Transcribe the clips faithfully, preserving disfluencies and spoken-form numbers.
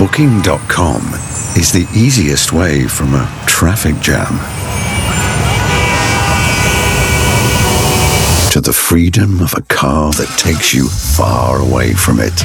Booking dot com is the easiest way from a traffic jam to the freedom of a car that takes you far away from it.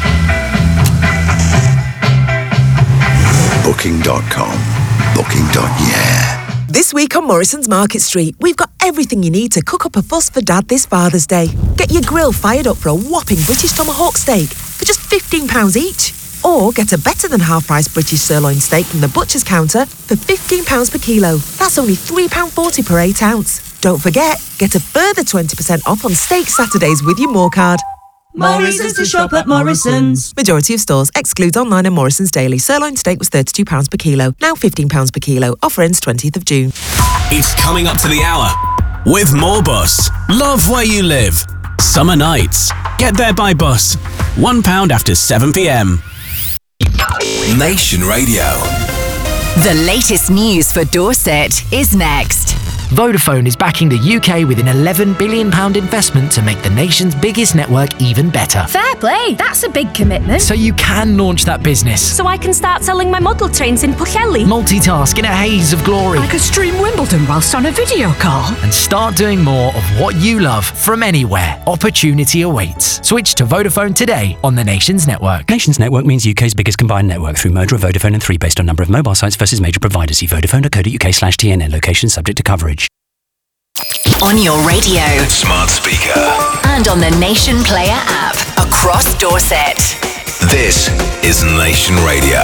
Booking dot com. Booking. Yeah. This week on Morrison's Market Street, we've got everything you need to cook up a fuss for Dad this Father's Day. Get your grill fired up for a whopping British tomahawk steak for just fifteen pounds each. Or get a better than half-price British sirloin steak from the butcher's counter for fifteen pounds per kilo. That's only three pounds forty per eight ounce. Don't forget, get a further twenty percent off on steak Saturdays with your More card. More reasons to shop at Morrison's. Majority of stores. Excludes online and Morrison's daily. Sirloin steak was thirty-two pounds per kilo. Now fifteen pounds per kilo. Offer ends twentieth of June. It's coming up to the hour with More Bus. Love where you live. Summer nights. Get there by bus. One pound after seven p.m. Nation Radio. The latest news for Dorset is next. Vodafone is backing the U K with an eleven billion pounds investment to make the nation's biggest network even better. Fair play, that's a big commitment. So you can launch that business. So I can start selling my model trains in Pwllheli. Multitask in a haze of glory. I could stream Wimbledon whilst on a video call. And start doing more of what you love from anywhere. Opportunity awaits. Switch to Vodafone today on the Nation's network. Nation's network means U K's biggest combined network through merger of Vodafone and Three based on number of mobile sites versus major providers. See vodafone dot co dot uk slash T N N. Location subject to coverage. On your radio, Smart speaker, and on the Nation Player app across Dorset. This is Nation Radio.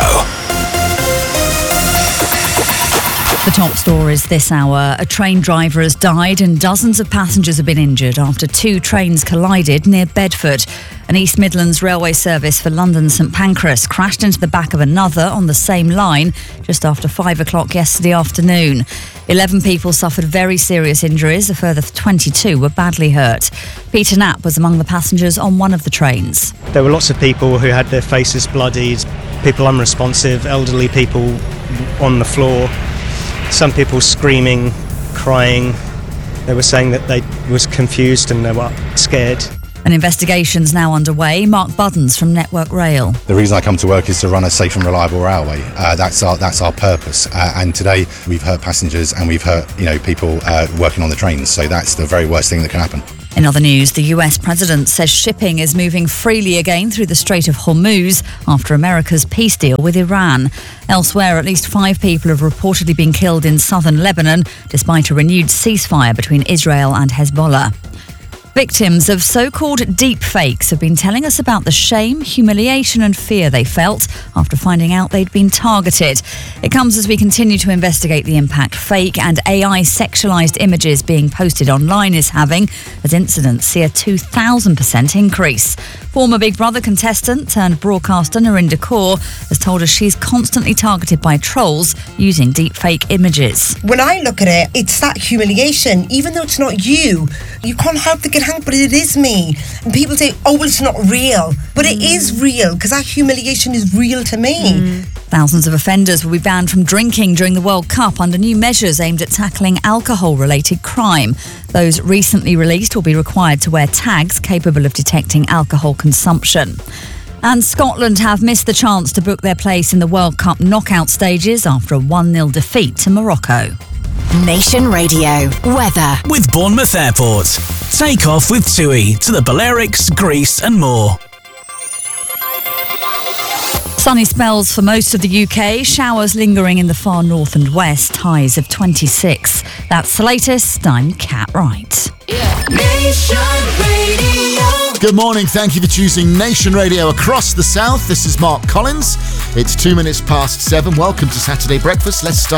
The top stories this hour. A train driver has died and dozens of passengers have been injured after two trains collided near Bedford. An East Midlands railway service for London St Pancras crashed into the back of another on the same line just after five o'clock yesterday afternoon. Eleven people suffered very serious injuries. A further twenty-two were badly hurt. Peter Knapp was among the passengers on one of the trains. There were lots of people who had their faces bloodied, people unresponsive, elderly people on the floor. Some people screaming, crying. They were saying that they was confused and they were scared. An investigation's now underway. Mark Buddens from Network Rail. The reason I come to work is to run a safe and reliable railway. Uh, that's our that's our purpose. Uh, and today we've hurt passengers and we've hurt you know people uh, working on the trains. So that's the very worst thing that can happen. In other news, the U S president says shipping is moving freely again through the Strait of Hormuz after America's peace deal with Iran. Elsewhere, at least five people have reportedly been killed in southern Lebanon, despite a renewed ceasefire between Israel and Hezbollah. Victims of so-called deep fakes have been telling us about the shame, humiliation and fear they felt after finding out they'd been targeted. It comes as we continue to investigate the impact fake and A I sexualised images being posted online is having, as incidents see a two thousand percent increase. Former Big Brother contestant turned broadcaster Narinder Kaur has told us she's constantly targeted by trolls using deepfake images. When I look at it, it's that humiliation. Even though it's not you, you can't help to get hung, but it is me. And people say, oh, well, it's not real. But it is real, because that humiliation is real to me. Mm. Thousands of offenders will be banned from drinking during the World Cup under new measures aimed at tackling alcohol-related crime. Those recently released will be required to wear tags capable of detecting alcohol consumption. And Scotland have missed the chance to book their place in the World Cup knockout stages after a one nil defeat to Morocco. Nation Radio weather with Bournemouth Airport. Take off with TUI to the Balearics, Greece and more. Sunny spells for most of the U K, showers lingering in the far north and west, highs of twenty-six. That's the latest. I'm Kat Wright. Yeah. Nation Radio. Good morning, thank you for choosing Nation Radio across the south. This is Mark Collins. It's two minutes past seven. Welcome to Saturday Breakfast. Let's start